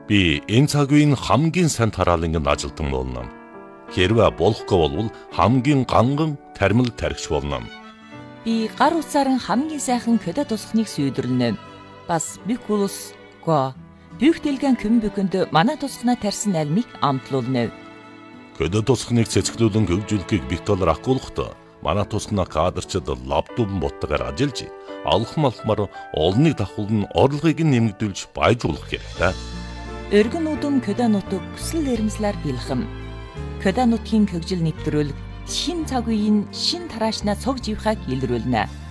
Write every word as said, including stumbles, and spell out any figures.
Би энэ цаг үеийн хамгийн сайн тараалангийн ажилтан болно. Хэрвээ болохгүй бол хамгийн ганган тармил тархич болно. Би гар утсаар хамгийн сайхан көдө тусахныг сүйдрлэнэ. Бас бикулус го бүхтэлгэн көмбөкөнд манай тусахнаа тарьсан альмыг амтлуулна. Көдө тусахныг цэцгэлүүлэн хөгжүүлэхийг битолор ахгуулахдаа манай тусахнаа кадрчид лаптопн боттойгоор ажиллаж алхам алхмаар олныг давхуулн орлогыг нэмэгдүүлж баяжуулах хэрэгтэй. Өргөн удам көдө нутаг хүсэл эрмслэр бэлхэм. Көдө нутгийн хөгжил нэвтрүүлэг шин цаг үеийн шин тараашнаа цог живхаг илрүүлнэ.